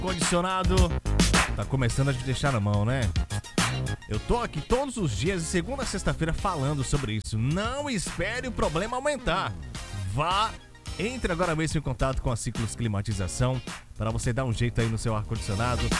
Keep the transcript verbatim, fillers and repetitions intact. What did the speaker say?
ar-condicionado tá começando a te deixar na mão, né? Eu tô aqui todos os dias, de segunda a sexta-feira, falando sobre isso. Não espere o problema aumentar. Vá, entre agora mesmo em contato com a Ciclos Climatização para você dar um jeito aí no seu ar-condicionado.